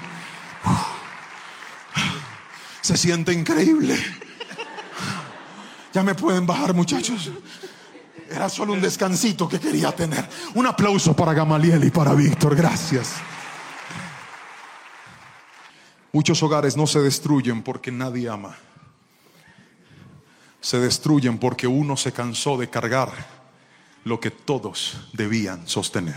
Se siente increíble. Ya me pueden bajar, muchachos. Era solo un descansito que quería tener. Un aplauso para Gamaliel y para Víctor. Gracias. Muchos hogares no se destruyen porque nadie ama. Se destruyen porque uno se cansó de cargar lo que todos debían sostener.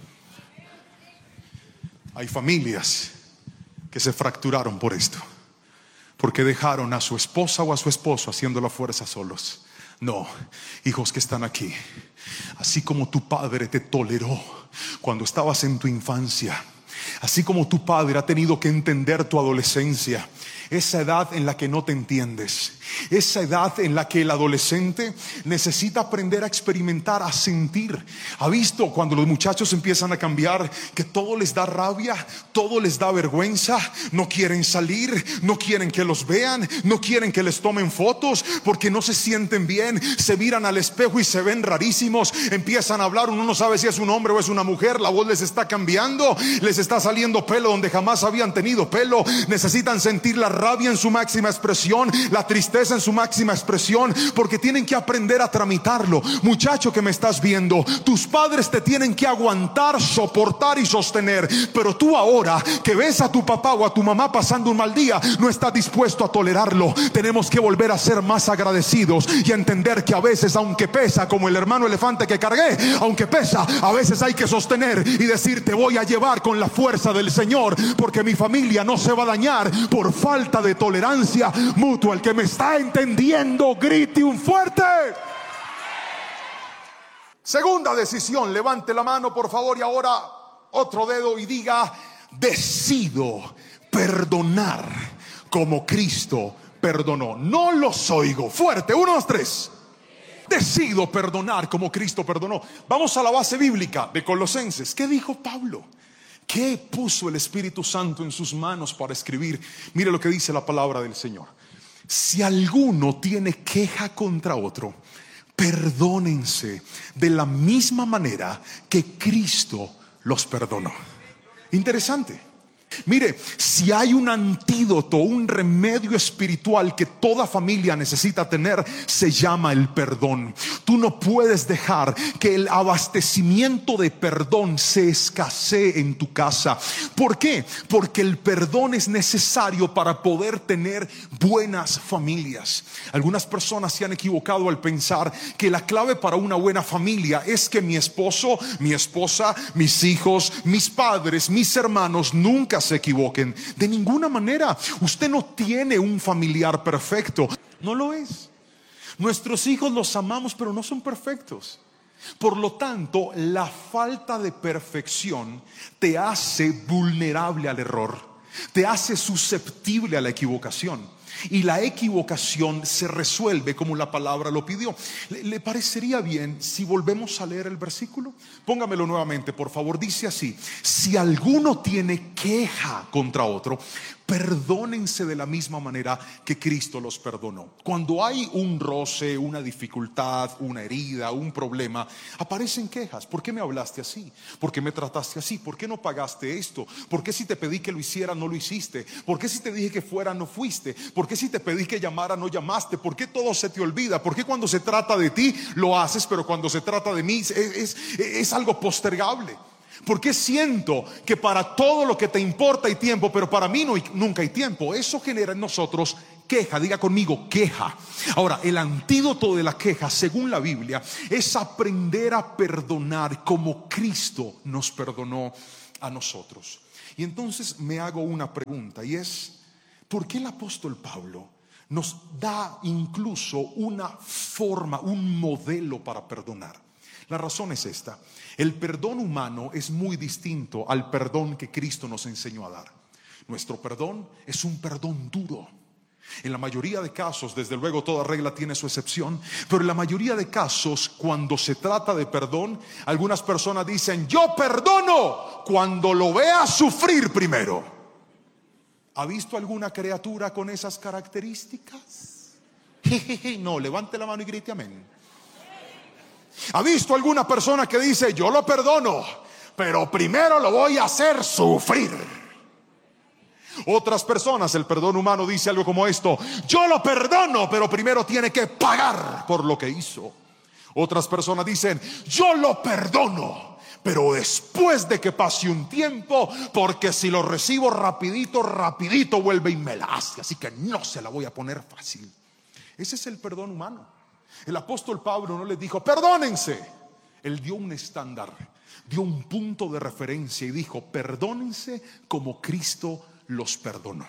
Hay familias que se fracturaron por esto, porque dejaron a su esposa o a su esposo haciendo la fuerza solos. No, hijos que están aquí, así como tu padre te toleró cuando estabas en tu infancia, así como tu padre ha tenido que entender tu adolescencia, esa edad en la que no te entiendes, esa edad en la que el adolescente necesita aprender a experimentar, a sentir. ¿Ha visto cuando los muchachos empiezan a cambiar que todo les da rabia, todo les da vergüenza? No quieren salir, no quieren que los vean, no quieren que les tomen fotos porque no se sienten bien. Se miran al espejo y se ven rarísimos. Empiezan a hablar, uno no sabe si es un hombre o es una mujer. La voz les está cambiando, les está saliendo pelo donde jamás habían tenido pelo. Necesitan sentir la rabia en su máxima expresión, la tristeza en su máxima expresión, porque tienen que aprender a tramitarlo. Muchacho que me estás viendo, tus padres te tienen que aguantar, soportar y sostener, pero tú ahora que ves a tu papá o a tu mamá pasando un mal día, no estás dispuesto a tolerarlo. Tenemos que volver a ser más agradecidos y entender que a veces, aunque pesa, como el hermano elefante que cargué, aunque pesa, a veces hay que sostener y decir: te voy a llevar con la fuerza del Señor, porque mi familia no se va a dañar por falta de tolerancia mutua. El que me está entendiendo, grite un fuerte. Segunda decisión, levante la mano por favor y ahora otro dedo y diga: decido perdonar como Cristo perdonó. No los oigo. Fuerte, uno, dos, tres. Decido perdonar como Cristo perdonó. Vamos a la base bíblica de Colosenses. ¿Qué dijo Pablo? ¿Qué puso el Espíritu Santo en sus manos para escribir? Mire lo que dice la palabra del Señor: si alguno tiene queja contra otro, perdónense de la misma manera que Cristo los perdonó. Interesante. Mire, si hay un antídoto, un remedio espiritual que toda familia necesita tener, se llama el perdón. Tú no puedes dejar que el abastecimiento de perdón se escasee en tu casa. ¿Por qué? Porque el perdón es necesario para poder tener buenas familias. Algunas personas se han equivocado al pensar que la clave para una buena familia es que mi esposo, mi esposa, mis hijos, mis padres, mis hermanos nunca se equivoquen. De ninguna manera. Usted no tiene un familiar perfecto. No lo es. Nuestros hijos los amamos, pero no son perfectos. Por lo tanto, la falta de perfección te hace vulnerable al error, te hace susceptible a la equivocación. y la equivocación se resuelve como la palabra lo pidió. ¿Le, le parecería bien si volvemos a leer el versículo? Póngamelo nuevamente, por favor. Dice así: si alguno tiene queja contra otro, perdónense de la misma manera que Cristo los perdonó. Cuando hay un roce, una dificultad, una herida, un problema, aparecen quejas. ¿Por qué me hablaste así? ¿Por qué me trataste así? ¿Por qué no pagaste esto? ¿Por qué si te pedí que lo hiciera no lo hiciste? ¿Por qué si te dije que fuera no fuiste? ¿Por qué si te pedí que llamara no llamaste? ¿Por qué todo se te olvida? ¿Por qué cuando se trata de ti lo haces, pero cuando se trata de mí es, es, es algo postergable? ¿Por qué siento que para todo lo que te importa hay tiempo, pero para mí no hay, nunca hay tiempo? Eso genera en nosotros queja. Diga conmigo, queja. Ahora, el antídoto de la queja, según la Biblia, es aprender a perdonar como Cristo nos perdonó a nosotros. Y entonces me hago una pregunta, y es: ¿por qué el apóstol Pablo nos da incluso una forma, un modelo para perdonar? La razón es esta: el perdón humano es muy distinto al perdón que Cristo nos enseñó a dar. Nuestro perdón es un perdón duro. En la mayoría de casos, desde luego toda regla tiene su excepción, pero en la mayoría de casos, cuando se trata de perdón, algunas personas dicen: yo perdono cuando lo vea sufrir primero. ¿Ha visto alguna criatura con esas características? Jejeje, no, levante la mano y grite amén. ¿Ha visto alguna persona que dice: yo lo perdono, pero primero lo voy a hacer sufrir? Otras personas, el perdón humano dice algo como esto: yo lo perdono, pero primero tiene que pagar por lo que hizo. Otras personas dicen: yo lo perdono, pero después de que pase un tiempo, porque si lo recibo rapidito, rapidito vuelve y me la hace, así que no se la voy a poner fácil. Ese es el perdón humano. El apóstol Pablo no les dijo: perdónense. Él dio un estándar, dio un punto de referencia y dijo: perdónense como Cristo los perdonó.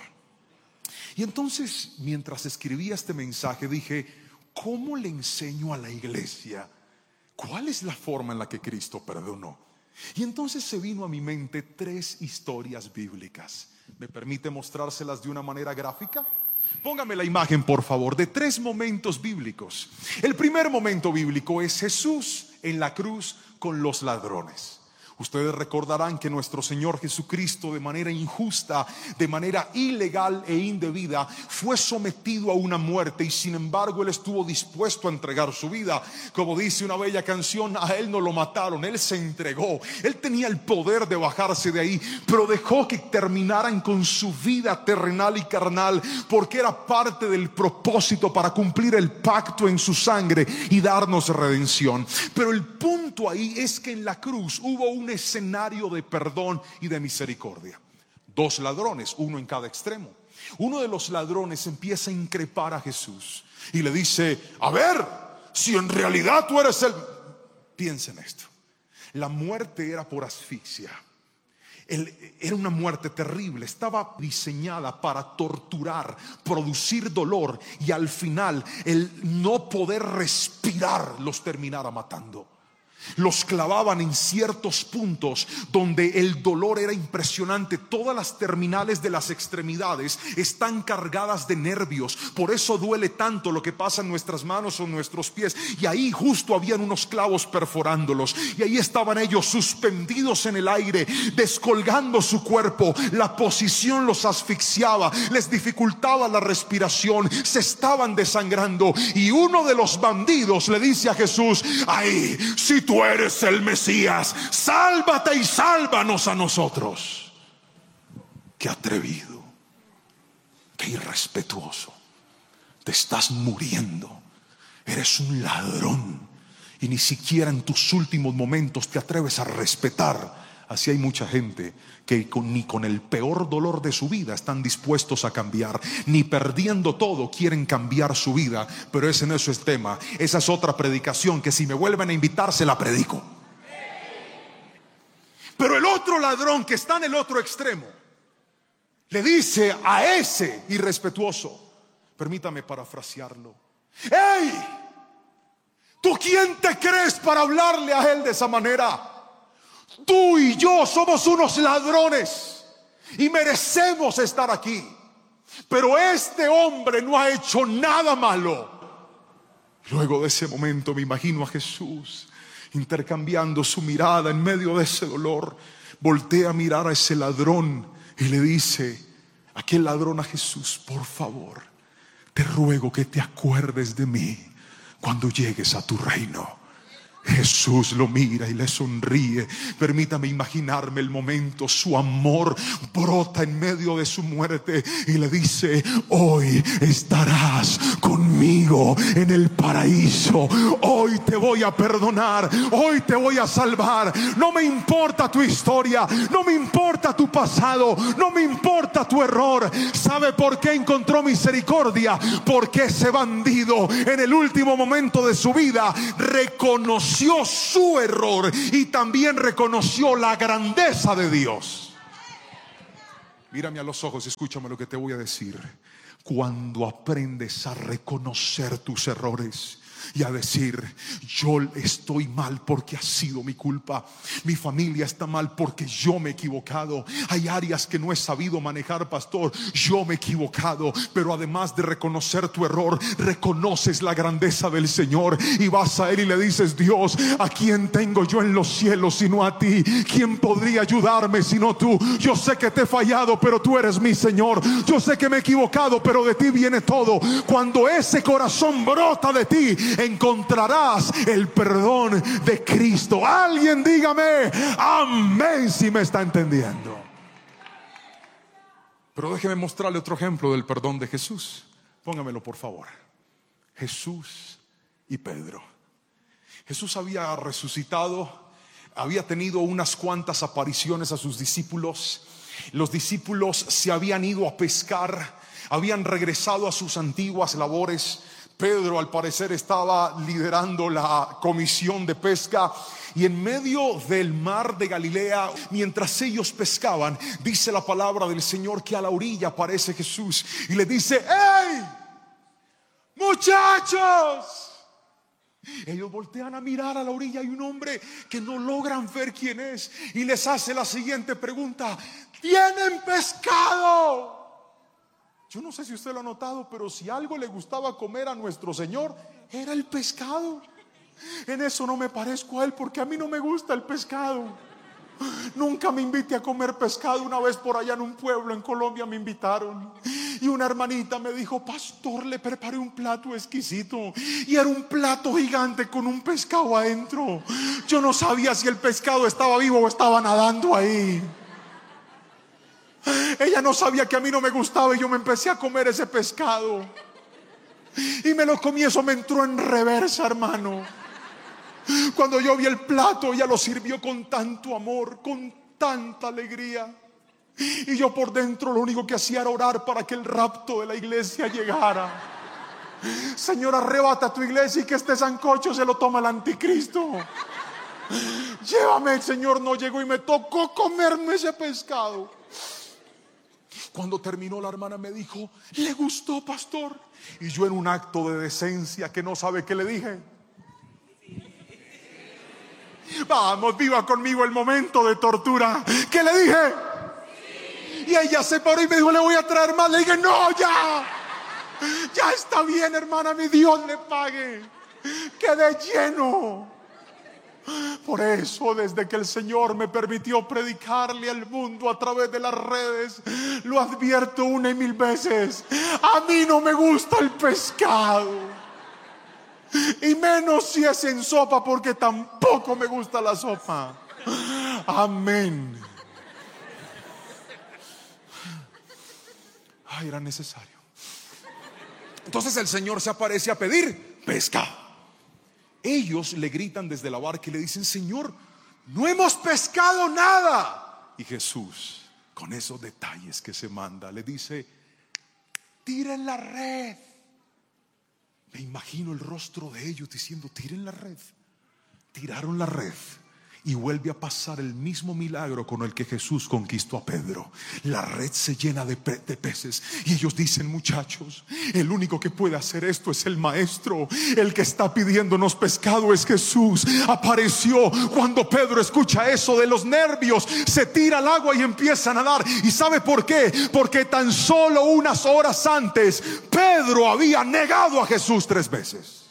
Y entonces, mientras escribía este mensaje, dije: ¿cómo le enseño a la iglesia cuál es la forma en la que Cristo perdonó? Y entonces se vino a mi mente tres historias bíblicas. ¿Me permite mostrárselas de una manera gráfica? Póngame la imagen, por favor, de tres momentos bíblicos. El primer momento bíblico es Jesús en la cruz con los ladrones. Ustedes recordarán que nuestro Señor Jesucristo, de manera injusta, de manera ilegal e indebida, fue sometido a una muerte, y sin embargo Él estuvo dispuesto a entregar su vida. Como dice una bella canción: a Él no lo mataron, Él se entregó. Él tenía el poder de bajarse de ahí, pero dejó que terminaran con su vida terrenal y carnal, porque era parte del propósito para cumplir el pacto en su sangre y darnos redención. Pero el punto ahí es que en la cruz hubo un escenario de perdón y de misericordia. Dos ladrones, uno en cada extremo. Uno de los ladrones empieza a increpar a Jesús y le dice: a ver, si en realidad tú eres el... Piensen esto: la muerte era por asfixia. Él, era una muerte terrible, estaba diseñada para torturar, producir dolor, y al final el no poder respirar los terminara matando. Los clavaban en ciertos puntos donde el dolor era impresionante. Todas las terminales de las extremidades están cargadas de nervios. Por eso duele tanto lo que pasa en nuestras manos o en nuestros pies. Y ahí justo habían unos clavos perforándolos. Y ahí estaban ellos suspendidos en el aire, descolgando su cuerpo. La posición los asfixiaba, les dificultaba la respiración, se estaban desangrando. Y uno de los bandidos le dice a Jesús: ay, si tú eres el Mesías, sálvate y sálvanos a nosotros. Qué atrevido, qué irrespetuoso. Te estás muriendo, eres un ladrón, y ni siquiera en tus últimos momentos te atreves a respetar. Así hay mucha gente que con, ni con el peor dolor de su vida están dispuestos a cambiar, ni perdiendo todo quieren cambiar su vida. Pero ese no es el tema. Esa es otra predicación que si me vuelven a invitar se la predico. Pero el otro ladrón que está en el otro extremo le dice a ese irrespetuoso, permítame parafrasearlo: ¡hey! ¿Tú quién te crees para hablarle a él de esa manera? Tú y yo somos unos ladrones y merecemos estar aquí. pero este hombre no ha hecho nada malo. Luego de ese momento me imagino a Jesús intercambiando su mirada en medio de ese dolor. Voltea a mirar a ese ladrón y le dice, aquel ladrón a Jesús: por favor, te ruego que te acuerdes de mí cuando llegues a tu reino. Jesús lo mira y le sonríe. Permítame imaginarme el momento. Su amor brota en medio de su muerte y le dice: hoy estarás conmigo en el paraíso. Hoy te voy a perdonar. Hoy te voy a salvar. No me importa tu historia. No me importa tu pasado. No me importa tu error. ¿Sabe por qué encontró misericordia? Porque ese bandido en el último momento de su vida reconoció su error y también reconoció la grandeza de Dios. Mírame a los ojos y escúchame lo que te voy a decir. Cuando aprendes a reconocer tus errores y a decir: yo estoy mal porque ha sido mi culpa, mi familia está mal porque yo me he equivocado, hay áreas que no he sabido manejar, pastor, yo me he equivocado. Pero además de reconocer tu error, reconoces la grandeza del Señor y vas a Él y le dices: Dios, ¿a quién tengo yo en los cielos sino a ti? ¿Quién podría ayudarme sino tú? Yo sé que te he fallado, pero tú eres mi Señor. Yo sé que me he equivocado, pero de ti viene todo. Cuando ese corazón brota de ti, encontrarás el perdón de Cristo. Alguien dígame amén si me está entendiendo. Pero déjeme mostrarle otro ejemplo del perdón de Jesús. Póngamelo por favor. Jesús y Pedro. Jesús había resucitado, había tenido unas cuantas apariciones a sus discípulos. Los discípulos se habían ido a pescar, habían regresado a sus antiguas labores. Pedro al parecer estaba liderando la comisión de pesca, y en medio del mar de Galilea, mientras ellos pescaban, dice la palabra del Señor que a la orilla aparece Jesús y le dice: ¡hey, muchachos! Ellos voltean a mirar a la orilla. Hay un hombre que no logran ver quién es y les hace la siguiente pregunta: ¿tienen pescado? Yo no sé si usted lo ha notado, pero si algo le gustaba comer a nuestro Señor, era el pescado. En eso no me parezco a Él, porque a mí no me gusta el pescado. Nunca me invité a comer pescado. Una vez por allá en un pueblo en Colombia me invitaron, y una hermanita me dijo: pastor, le preparé un plato exquisito, y era un plato gigante con un pescado adentro. Yo no sabía si el pescado estaba vivo o estaba nadando ahí. Ella no sabía que a mí no me gustaba, y yo me empecé a comer ese pescado y me lo comí. Eso me entró en reversa, hermano. Cuando yo vi el plato, ella lo sirvió con tanto amor, con tanta alegría, y yo por dentro lo único que hacía era orar para que el rapto de la iglesia llegara. Señor, arrebata tu iglesia y que este sancocho se lo toma el anticristo. Llévame. El Señor no llegó y me tocó comerme ese pescado. Cuando terminó, la hermana me dijo: ¿le gustó, pastor? Y yo, en un acto de decencia que no sabe qué le dije: vamos, viva conmigo el momento de tortura. ¿Qué le dije? Y ella se paró y me dijo: le voy a traer más. Le dije: no, ya, ya está bien, hermana, mi Dios le pague. Quedé lleno. Por eso, desde que el Señor me permitió predicarle al mundo a través de las redes, lo advierto una y mil veces: a mí no me gusta el pescado, y menos si es en sopa, porque tampoco me gusta la sopa. Amén. Ay, era necesario. Entonces el Señor se aparece a pedir pesca. Ellos le gritan desde la barca y le dicen: Señor, no hemos pescado nada. Y Jesús, con esos detalles que se manda, le dice: tiren la red. Me imagino el rostro de ellos diciendo: tiren la red. Tiraron la red Y vuelve a pasar el mismo milagro con el que Jesús conquistó a Pedro. La red se llena de, pe de peces. Y ellos dicen: muchachos, el único que puede hacer esto es el maestro. El que está pidiéndonos pescado es Jesús. Apareció. Cuando Pedro escucha eso, de los nervios se tira al agua y empieza a nadar. ¿Y sabe por qué? Porque tan solo unas horas antes Pedro había negado a Jesús tres veces.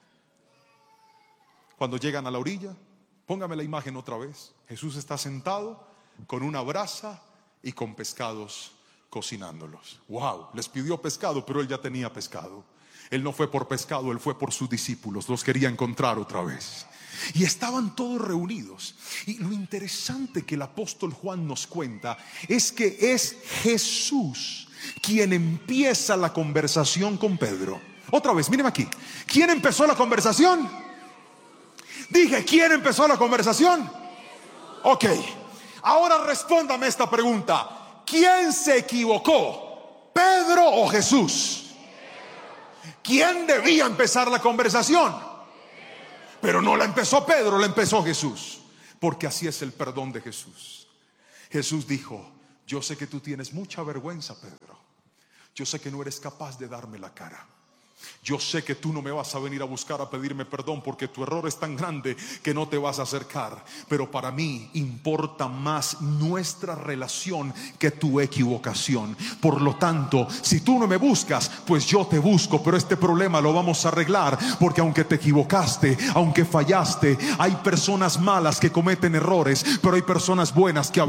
Cuando llegan a la orilla, póngame la imagen otra vez. Jesús está sentado con una brasa y con pescados cocinándolos. Wow, les pidió pescado, pero él ya tenía pescado. Él no fue por pescado, él fue por sus discípulos. Los quería encontrar otra vez. Y estaban todos reunidos. Y lo interesante que el apóstol Juan nos cuenta es que es Jesús quien empieza la conversación con Pedro. Otra vez, miren aquí. ¿Quién empezó la conversación? Dije, ¿quién empezó la conversación? Ok, ahora respóndame esta pregunta. ¿Quién se equivocó? ¿Pedro o Jesús? ¿Quién debía empezar la conversación? Pero no la empezó Pedro, la empezó Jesús. Porque así es el perdón de Jesús. Jesús dijo: yo sé que tú tienes mucha vergüenza, Pedro. Yo sé que no eres capaz de darme la cara. Yo sé que tú no me vas a venir a buscar a pedirme perdón, porque tu error es tan grande que no te vas a acercar. Pero para mí importa más nuestra relación que tu equivocación. Por lo tanto, si tú no me buscas, pues yo te busco. Pero este problema lo vamos a arreglar, porque aunque te equivocaste, aunque fallaste, hay personas malas que cometen errores, pero hay personas buenas que a